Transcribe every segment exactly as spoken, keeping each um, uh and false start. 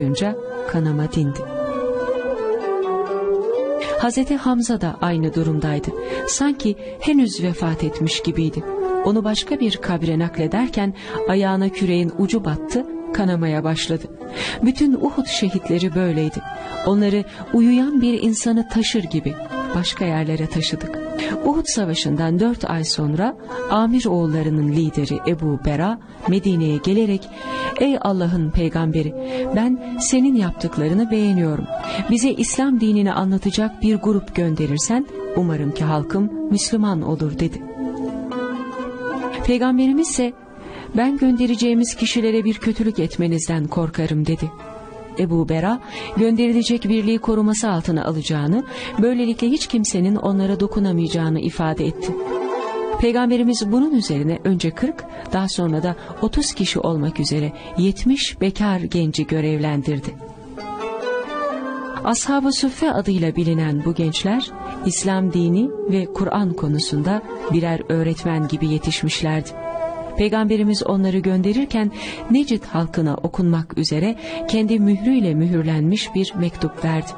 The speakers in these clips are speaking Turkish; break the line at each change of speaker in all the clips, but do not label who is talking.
boyunca kanama dindi. Hazreti Hamza da aynı durumdaydı. Sanki henüz vefat etmiş gibiydi. Onu başka bir kabre naklederken ayağına küreğin ucu battı, kanamaya başladı. Bütün Uhud şehitleri böyleydi. Onları uyuyan bir insanı taşır gibi başka yerlere taşıdık. Uhud Savaşı'ndan dört ay sonra Amir oğullarının lideri Ebu Bera Medine'ye gelerek "Ey Allah'ın peygamberi, ben senin yaptıklarını beğeniyorum. Bize İslam dinini anlatacak bir grup gönderirsen umarım ki halkım Müslüman olur" dedi. Peygamberimiz ise "Ben göndereceğimiz kişilere bir kötülük etmenizden korkarım" dedi. Ebu Bera gönderilecek birliği koruması altına alacağını, böylelikle hiç kimsenin onlara dokunamayacağını ifade etti. Peygamberimiz bunun üzerine önce kırk, daha sonra da otuz kişi olmak üzere yetmiş bekar genci görevlendirdi. Ashab-ı Suffe adıyla bilinen bu gençler, İslam dini ve Kur'an konusunda birer öğretmen gibi yetişmişlerdi. Peygamberimiz onları gönderirken Necid halkına okunmak üzere kendi mührüyle mühürlenmiş bir mektup verdi.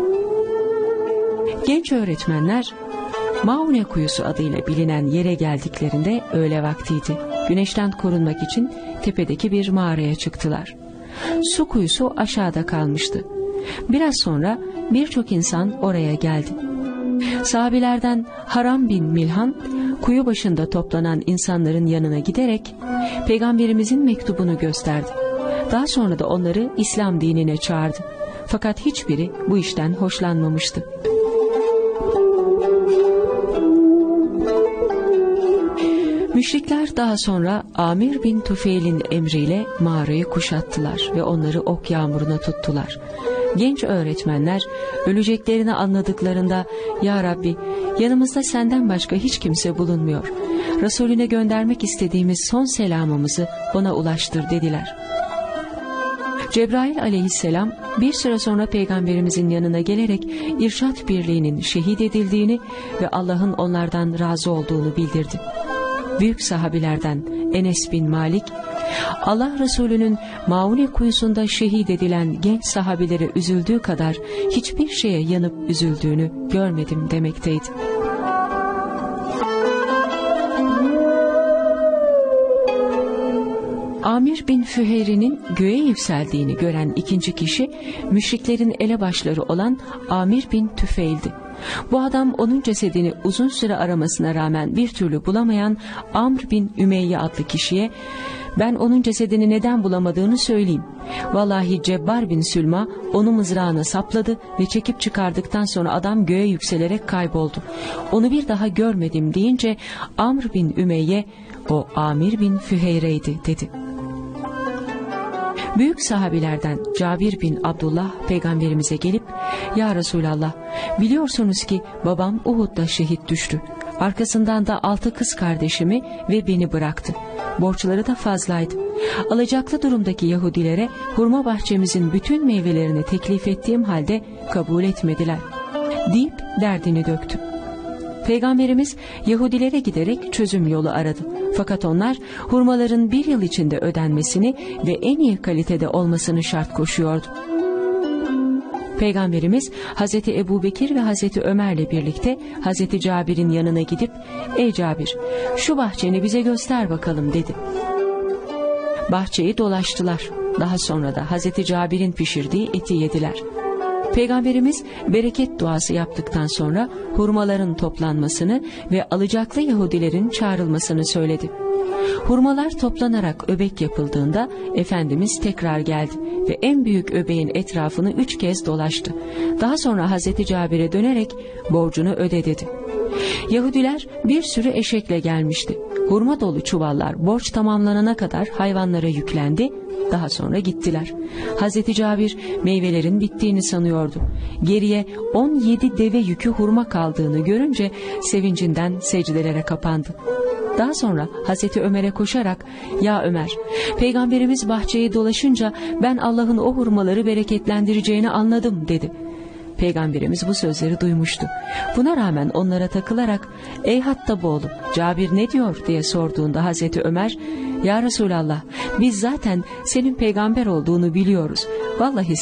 Genç öğretmenler Maune Kuyusu adıyla bilinen yere geldiklerinde öğle vaktiydi. Güneşten korunmak için tepedeki bir mağaraya çıktılar. Su kuyusu aşağıda kalmıştı. Biraz sonra birçok insan oraya geldi. Sahabilerden Haram bin Milhan, kuyu başında toplanan insanların yanına giderek Peygamberimizin mektubunu gösterdi. Daha sonra da onları İslam dinine çağırdı. Fakat hiçbiri bu işten hoşlanmamıştı. Müşrikler daha sonra Amir bin Tufeil'in emriyle mağarayı kuşattılar ve onları ok yağmuruna tuttular. Genç öğretmenler öleceklerini anladıklarında "Ya Rabbi, yanımızda senden başka hiç kimse bulunmuyor. Resulüne göndermek istediğimiz son selamımızı ona ulaştır" dediler. Cebrail aleyhisselam bir süre sonra Peygamberimizin yanına gelerek İrşad Birliği'nin şehit edildiğini ve Allah'ın onlardan razı olduğunu bildirdi. Büyük sahabilerden Enes bin Malik, Allah Resulü'nün Maune Kuyusu'nda şehit edilen genç sahabilere üzüldüğü kadar hiçbir şeye yanıp üzüldüğünü görmedim demekteydi. Amir bin Füheyri'nin göğe yükseldiğini gören ikinci kişi müşriklerin elebaşları olan Amir bin Tüfeil'di. Bu adam onun cesedini uzun süre aramasına rağmen bir türlü bulamayan Amr bin Ümeyye adlı kişiye "Ben onun cesedini neden bulamadığını söyleyeyim. Vallahi Cebbar bin Sülma onu mızrağına sapladı ve çekip çıkardıktan sonra adam göğe yükselerek kayboldu. Onu bir daha görmedim" deyince Amr bin Ümeyye "O Amir bin Füheyre'ydi" dedi. Büyük sahabilerden Cabir bin Abdullah Peygamberimize gelip "Ya Resulallah, biliyorsunuz ki babam Uhud'da şehit düştü. Arkasından da altı kız kardeşimi ve beni bıraktı. Borçları da fazlaydı. Alacaklı durumdaki Yahudilere hurma bahçemizin bütün meyvelerini teklif ettiğim halde kabul etmediler" deyip derdini döktü. Peygamberimiz Yahudilere giderek çözüm yolu aradı. Fakat onlar hurmaların bir yıl içinde ödenmesini ve en iyi kalitede olmasını şart koşuyordu. Peygamberimiz Hazreti Ebubekir ve Hazreti Ömer'le birlikte Hazreti Cabir'in yanına gidip "Ey Cabir, şu bahçeni bize göster bakalım" dedi. Bahçeyi dolaştılar. Daha sonra da Hazreti Cabir'in pişirdiği eti yediler. Peygamberimiz bereket duası yaptıktan sonra hurmaların toplanmasını ve alacaklı Yahudilerin çağrılmasını söyledi. Hurmalar toplanarak öbek yapıldığında Efendimiz tekrar geldi ve en büyük öbeğin etrafını üç kez dolaştı. Daha sonra Hazreti Cabir'e dönerek "Borcunu öde" dedi. Yahudiler bir sürü eşekle gelmişti. Hurma dolu çuvallar borç tamamlanana kadar hayvanlara yüklendi. Daha sonra gittiler. Hazreti Cabir meyvelerin bittiğini sanıyordu. Geriye on yedi deve yükü hurma kaldığını görünce sevincinden secdelere kapandı. Daha sonra Hazreti Ömer'e koşarak "Ya Ömer, Peygamberimiz bahçeyi dolaşınca ben Allah'ın o hurmaları bereketlendireceğini anladım" dedi. Peygamberimiz bu sözleri duymuştu. Buna rağmen onlara takılarak "Ey Hattaboğlu, Cabir ne diyor?" diye sorduğunda Hazreti Ömer "Ya Resulallah, biz zaten senin peygamber olduğunu biliyoruz. Vallahi